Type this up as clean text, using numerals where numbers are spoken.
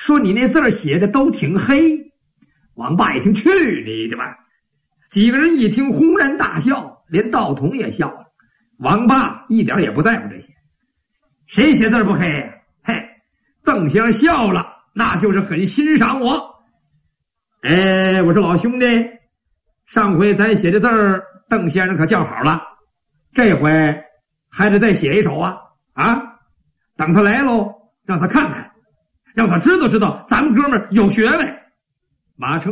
说你那字儿写的都挺黑。王八一听，去你的吧！几个人一听轰然大笑，连道童也笑了。王八一点也不在乎这些，谁写字不黑呀？嘿，邓先生笑了，那就是很欣赏我。我说老兄弟，上回咱写的字儿，邓先生可叫好了，这回还得再写一首啊！等他来喽，让他看看，让他知道知道咱们哥们儿有学问。马成